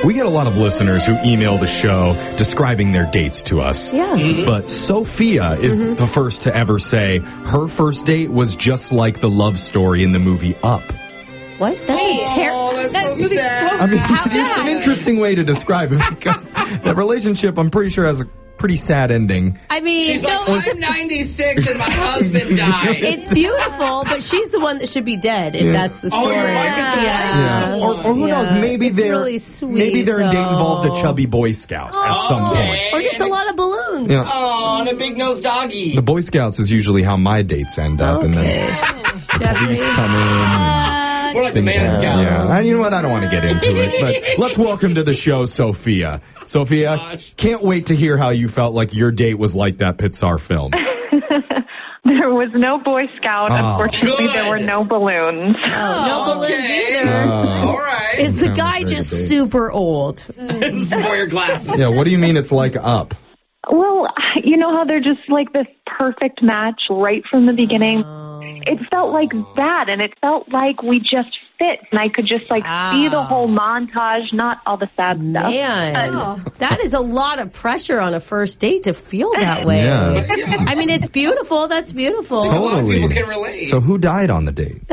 We get a lot of listeners who email the show describing their dates to us. Yeah. But Sophia is the first to ever say her first date was just like the love story in the movie Up. What? That's terrible. That's so sad. I mean, it's an interesting way to describe it because that relationship, I'm pretty sure, has a pretty sad ending. I mean, She's like, I'm 96 and my husband died. it's beautiful, but she's the one that should be dead if that's the story. your wife is the yeah. Or who knows? Maybe It's they're really sweet, maybe their date involved a though. chubby Boy Scout at some point. Or just a lot of balloons. Yeah. Oh, and a big nosed doggy. The Boy Scouts is usually how my dates end up, and then the police come in. More like the Man Scouts. Yeah, and you know what? I don't want to get into it, but let's welcome to the show, Sophia. Sophia, can't wait to hear how you felt like your date was like that Pixar film. There was no Boy Scout. Unfortunately, good. there were no balloons. No balloons Okay. either. All right. Is the Sounds guy very just big. super old? Wear your glasses. Yeah, what do you mean it's like Up? Well, you know how they're just like this perfect match right from the beginning? It felt like that, and it felt like we just fit, and I could just like see the whole montage, not all the sad stuff. Man, that is a lot of pressure on a first date to feel that way. Yeah. I mean, it's beautiful. That's beautiful. A lot of Totally. people can relate. So who died on the date?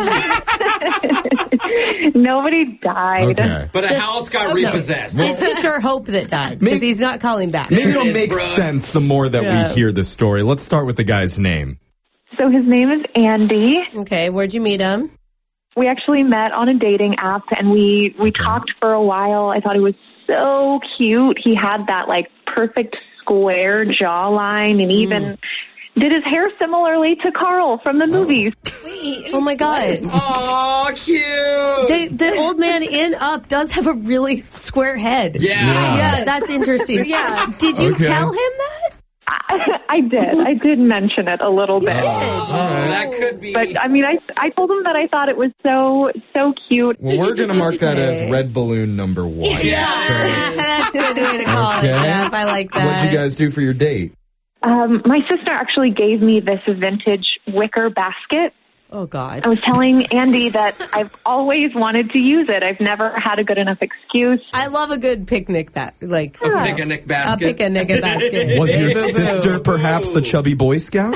Nobody died. Okay. But a Just- house got repossessed. It's just our hope that died because he's not calling back. Maybe There it'll it is, make Brooke. sense the more that we hear this story. Let's start with the guy's name. So his name is Andy. Okay, where'd you meet him? We actually met on a dating app, and we talked for a while. I thought he was so cute. He had that like perfect square jawline, and even did his hair similarly to Carl from the movies. Oh my God. Oh, cute. The old man in Up does have a really square head. Yeah. Yeah, that's interesting. Yeah. Did you Okay. tell him that? I did. I did mention it a little bit. Oh, that could be. But I mean, I told him that I thought it was so cute. Well, we're going to mark that as red balloon number 1. That's a good way to call Okay. it, Jeff. I like that. What'd you guys do for your date? My sister actually gave me this vintage wicker basket. Oh, God. I was telling Andy that I've always wanted to use it. I've never had a good enough excuse. I love a good picnic basket. Like, a picnic a basket. picnic basket. Was your Boo-boo. sister perhaps a chubby Boy Scout?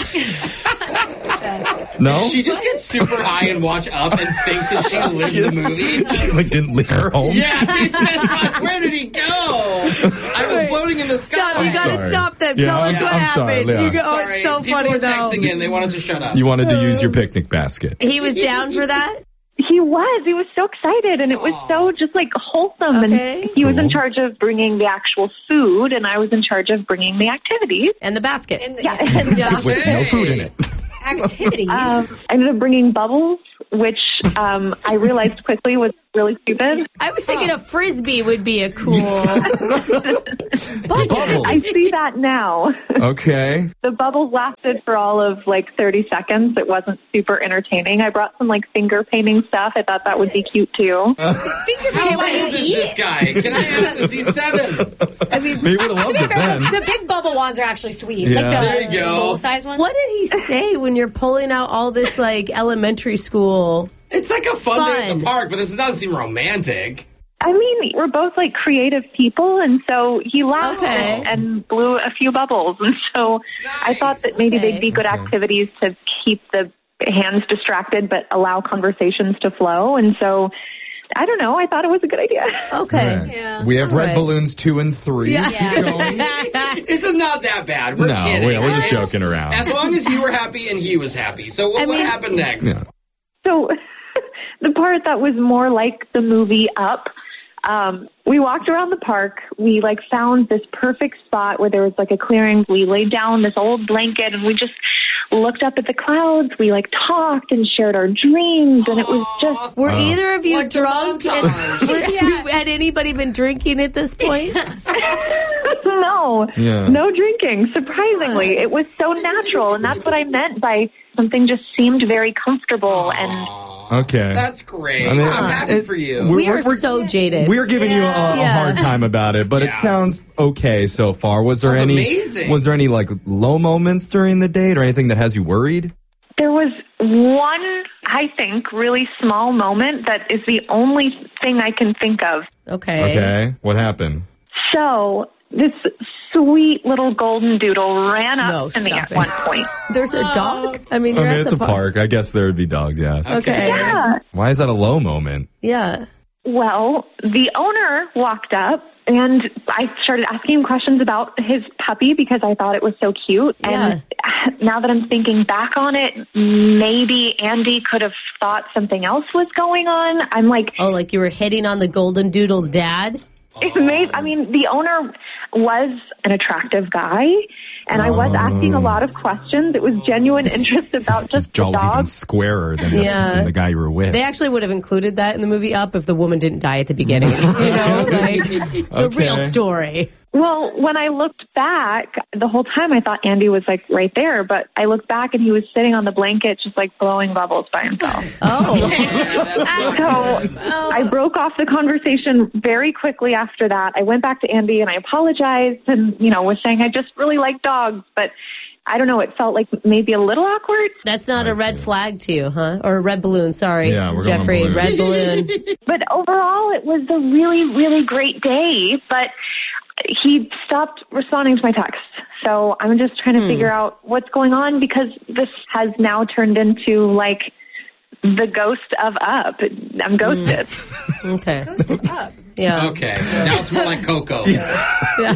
No? She just gets super high and watch Up and thinks that she lived the movie. She like didn't leave her home? Yeah, he says, where did he go? I was floating in the sky. Stop, you gotta sorry. stop them. Yeah, Tell us I'm what sorry, happened. Leon. You go, Sorry, it's so people funny, are texting though. in. They want us to shut up. You wanted to use your picnic basket. He was down for that? He was so excited, and it was so just like wholesome. Okay. And he was in Cool. charge of bringing the actual food, and I was in charge of bringing the activities. And the basket. Yeah. With no food in it. Activities. I ended up bringing bubbles, which I realized quickly was really stupid. I was thinking a Frisbee would be a cool... Bubbles. I see that now. Okay. The bubbles lasted for all of like 30 seconds. It wasn't super entertaining. I brought some like finger painting stuff. I thought that would be cute too. How old is this guy? Can I ask this? He's 7. I mean, They would have loved it then. The big bubble ones are actually sweet. Yeah. Like the There you go. full-size ones. what did he say when you're pulling out all this, like, elementary school? It's like a fun day at Fun. the park, but this doesn't seem romantic. I mean, we're both like creative people, and so he laughed Okay. and blew a few bubbles. And so I thought that maybe Okay. they'd be good activities to keep the hands distracted but allow conversations to flow. And so I don't know. I thought it was a good idea. Okay. Yeah. We have All red right. balloons 2 and 3. Yeah. Keep going. This is not that bad. We're No, kidding. we're just right? joking around. As long as you were happy and he was happy. So what happened next? Yeah. So the part that was more like the movie Up, we walked around the park. We like found this perfect spot where there was like a clearing. We laid down this old blanket and we just looked up at the clouds. We like talked and shared our dreams, and it was just Were either of you Like the drunk? montage. Had anybody been drinking at this point? no, Yeah. no drinking. Surprisingly, it was so natural, and that's what I meant by something just seemed very comfortable and. Okay. That's great. I mean, I'm it's- happy it- for you. We are so jaded. We're giving you a Yeah. hard time about it, but it Yeah. sounds okay so far. Was there Sounds any amazing. Was there any like low moments during the date or anything that has you worried? There was one, I think, really small moment that is the only thing I can think of. Okay. What happened? So this sweet little golden doodle ran up to me at one point. There's a dog? I mean, you're at it's the a park. I guess there would be dogs, yeah. Okay. Yeah. Why is that a low moment? Yeah. Well, the owner walked up, and I started asking him questions about his puppy because I thought it was so cute. Yeah. And now that I'm thinking back on it, maybe Andy could have thought something else was going on. I'm like... Oh, like you were hitting on the golden doodle's dad? The owner was an attractive guy, and I was asking a lot of questions. It was genuine interest about just His jaw the was dog. even squarer than the guy you were with. They actually would have included that in the movie Up if the woman didn't die at the beginning. The real story. Well, when I looked back, the whole time I thought Andy was like right there, but I looked back and he was sitting on the blanket just like blowing bubbles by himself. So I broke off the conversation very quickly after that. I went back to Andy and I apologized and, was saying I just really like dogs, but I don't know, it felt like maybe a little awkward. That's not a red flag to you, huh? Or a red balloon, sorry. Yeah, we're Jeffrey, going red balloon. But overall, it was a really, really great day, but he stopped responding to my text. So I'm just trying to figure out what's going on because this has now turned into like the ghost of Up. I'm ghosted. Okay. Ghost of Up. Yeah. Okay. Now it's more like Coco. I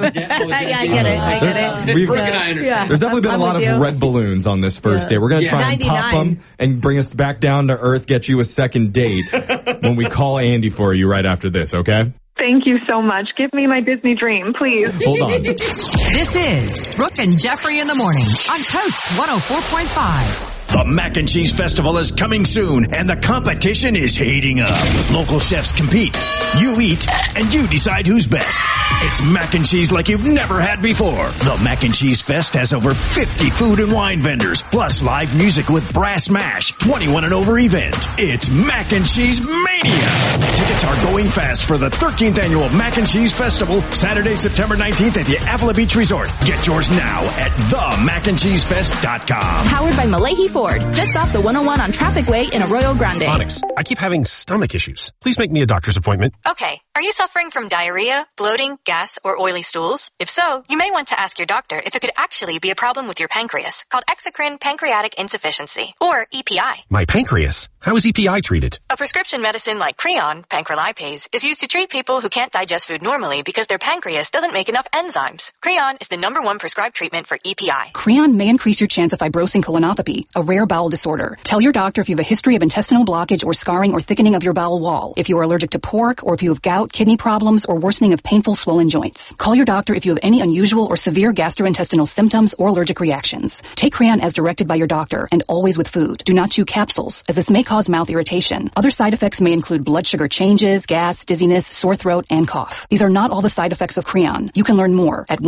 get it. Brooke and I understand. There's definitely been a lot of red balloons on this first date. We're going to try and pop them and bring us back down to earth, get you a second date when we call Andy for you right after this, okay? Thank you so much. Give me my Disney dream, please. Hold on. This is Brooke and Jeffrey in the morning on Coast 104.5. The Mac and Cheese Festival is coming soon, and the competition is heating up. Local chefs compete. You eat, and you decide who's best. It's mac and cheese like you've never had before. The Mac and Cheese Fest has over 50 food and wine vendors, plus live music with Brass Mash, 21 and over event. It's Mac and Cheese Mania. Tickets are going fast for the 13th annual Mac and Cheese Festival, Saturday, September 19th at the Avila Beach Resort. Get yours now at themacandcheesefest.com. Powered by Malahi Ford, just off the 101 on Traffic Way in Arroyo Grande. Onyx, I keep having stomach issues. Please make me a doctor's appointment. Okay. Are you suffering from diarrhea, bloating, gas, or oily stools? If so, you may want to ask your doctor if it could actually be a problem with your pancreas, called exocrine pancreatic insufficiency, or EPI. My pancreas? How is EPI treated? A prescription medicine like Creon, pancrelipase, is used to treat people who can't digest food normally because their pancreas doesn't make enough enzymes. Creon is the #1 prescribed treatment for EPI. Creon may increase your chance of fibrosing colonopathy, a rare bowel disorder. Tell your doctor if you have a history of intestinal blockage or scarring or thickening of your bowel wall, if you are allergic to pork, or if you have gout, kidney problems, or worsening of painful swollen joints. Call your doctor if you have any unusual or severe gastrointestinal symptoms or allergic reactions. Take Creon as directed by your doctor, and always with food. Do not chew capsules, as this may cause mouth irritation. Other side effects may include blood sugar changes, gas, dizziness, sore throat, and cough. These are not all the side effects of Creon. You can learn more at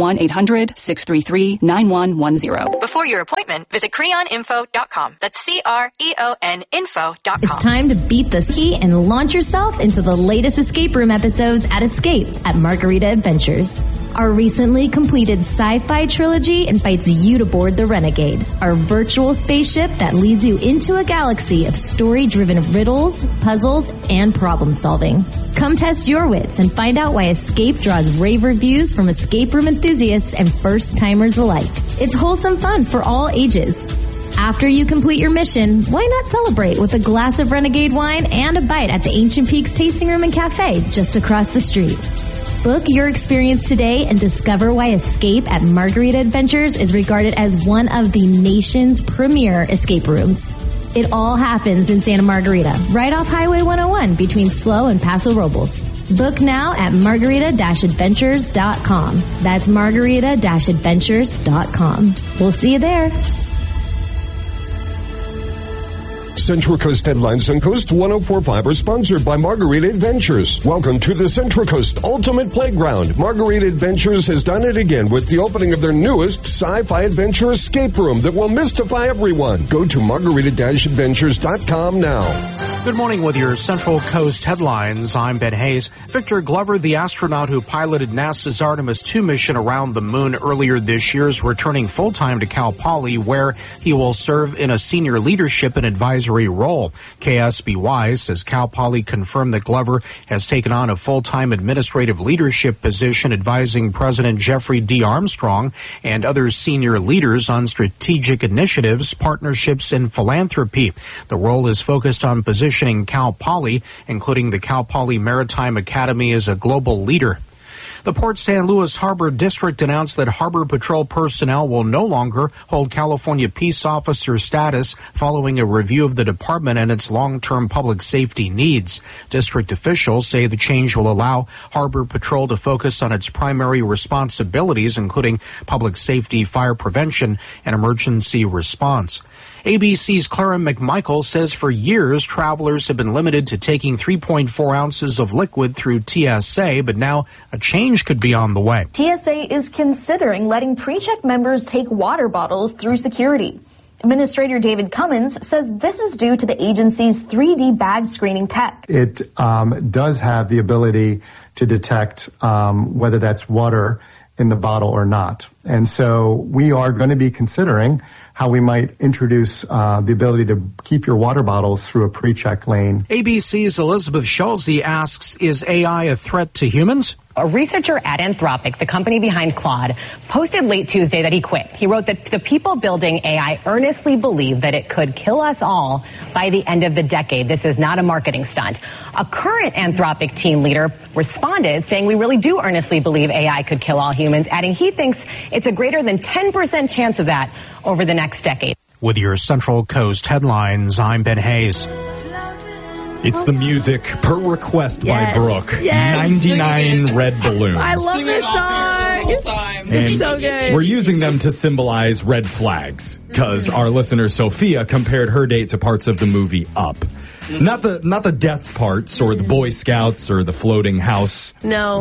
1-800-633-9110. Before your appointment, visit creoninfo.com. That's CREON info.com. It's time to beat the ski and launch yourself into the latest escape room episodes at Escape at Margarita Adventures. Our recently completed sci-fi trilogy invites you to board the Renegade, our virtual spaceship that leads you into a galaxy of story-driven riddles, puzzles, and problem solving. Come test your wits and find out why Escape draws rave reviews from escape room enthusiasts and first-timers alike. It's wholesome fun for all ages. After you complete your mission, why not celebrate with a glass of Renegade wine and a bite at the Ancient Peaks Tasting Room and Cafe just across the street? Book your experience today and discover why Escape at Margarita Adventures is regarded as one of the nation's premier escape rooms. It all happens in Santa Margarita, right off Highway 101 between SLO and Paso Robles. Book now at margarita-adventures.com. That's margarita-adventures.com. We'll see you there. Central Coast Headlines on Coast 104.5 are sponsored by Margarita Adventures. Welcome to the Central Coast Ultimate Playground. Margarita Adventures has done it again with the opening of their newest sci-fi adventure escape room that will mystify everyone. Go to margarita-adventures.com now. Good morning with your Central Coast headlines. I'm Ben Hayes. Victor Glover, the astronaut who piloted NASA's Artemis II mission around the moon earlier this year, is returning full-time to Cal Poly, where he will serve in a senior leadership and advisory role. KSBY says Cal Poly confirmed that Glover has taken on a full-time administrative leadership position advising President Jeffrey D. Armstrong and other senior leaders on strategic initiatives, partnerships, and philanthropy. The role is focused on positioning Cal Poly, including the Cal Poly Maritime Academy, as a global leader. The Port St. Louis Harbor District announced that Harbor Patrol personnel will no longer hold California Peace Officer status following a review of the department and its long-term public safety needs. District officials say the change will allow Harbor Patrol to focus on its primary responsibilities, including public safety, fire prevention, and emergency response. ABC's Clara McMichael says for years, travelers have been limited to taking 3.4 ounces of liquid through TSA, but now a change could be on the way. TSA is considering letting pre-check members take water bottles through security. Administrator David Cummins says this is due to the agency's 3D bag screening tech. It does have the ability to detect whether that's water in the bottle or not. And so we are going to be considering how we might introduce the ability to keep your water bottles through a pre-check lane. ABC's Elizabeth Schulze asks, is AI a threat to humans? A researcher at Anthropic, the company behind Claude, posted late Tuesday that he quit. He wrote that the people building AI earnestly believe that it could kill us all by the end of the decade. This is not a marketing stunt. A current Anthropic team leader responded saying we really do earnestly believe AI could kill all humans, adding he thinks it's a greater than 10% chance of that over the next decade. With your Central Coast headlines, I'm Ben Hayes. It's the music per request by Brooke. Yes. 99 red balloons. I love this song. It's so good. We're using them to symbolize red flags because our listener Sophia compared her date to parts of the movie Up. Not the death parts or the Boy Scouts or the floating house. No.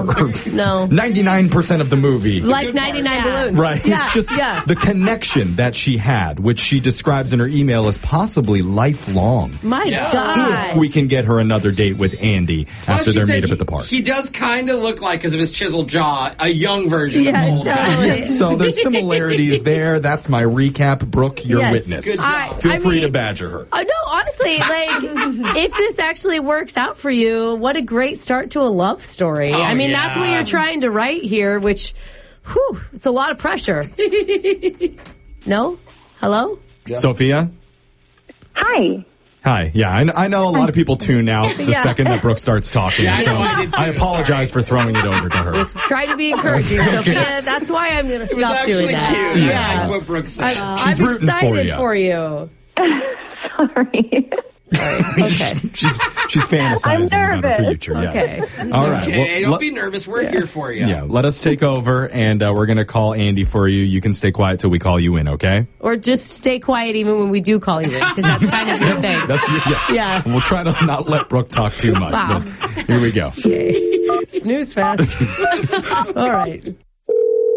99% of the movie. Like 99 balloons. Right. Yeah. It's just the connection that she had, which she describes in her email as possibly lifelong. My God. If we can get her another date with Andy after they're made up at the park. He does kind of look like, because of his chiseled jaw, a young version of old. Totally. So there's similarities there. That's my recap. Brooke, your witness. Good job. Feel free to badger her. No, honestly, if this actually works out for you, what a great start to a love story. That's what you're trying to write here, which, it's a lot of pressure. No? Hello? Yeah. Sophia? Hi. Hi. Yeah, I know a lot of people tune out the second that Brooke starts talking, so I apologize for throwing it over to her. I was trying to be encouraging, Sophia. That's why I'm going to stop doing that. Cute. Yeah. I like what Brooke said. She's I'm rooting excited for you. Sorry. Okay. She's fantasizing about her future. Yes. Okay. All right. Okay, don't be nervous. We're here for you. Yeah. Let us take over, and we're going to call Andy for you. You can stay quiet till we call you in, okay? Or just stay quiet even when we do call you in, because that's kind of your thing. Yeah. And we'll try to not let Brooke talk too much. Wow. But here we go. Okay. Snooze fest. All right.